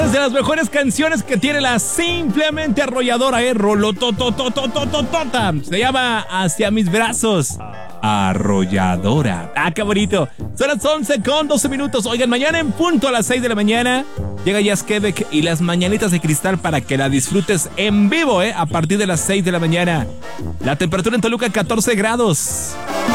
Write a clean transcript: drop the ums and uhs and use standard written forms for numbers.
estas de las mejores canciones que tiene la simplemente arrolladora, rolototototototota. Se llama Hacia mis brazos. Arrolladora. Ah, qué bonito. Son las 11:12. Oigan, mañana en punto a las 6 de la mañana llega Jazz Quebec y las mañanitas de cristal para que la disfrutes en vivo, a partir de las 6 de la mañana. La temperatura en Toluca 14 grados.